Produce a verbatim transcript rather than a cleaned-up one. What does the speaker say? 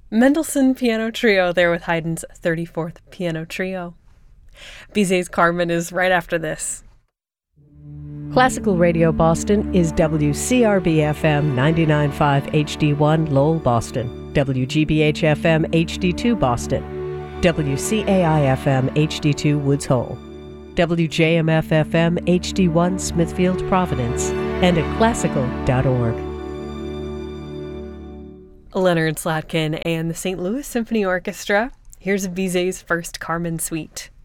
Mendelssohn Piano Trio there with Haydn's thirty-fourth Piano Trio. Bizet's Carmen is right after this. Classical Radio Boston is W C R B F M ninety-nine point five H D one Lowell, Boston, W G B H F M H D two Boston, W C A I F M H D two Woods Hole, W J M F F M H D one Smithfield, Providence, and at classical dot org. Leonard Slatkin and the Saint Louis Symphony Orchestra. Here's Bizet's first Carmen Suite.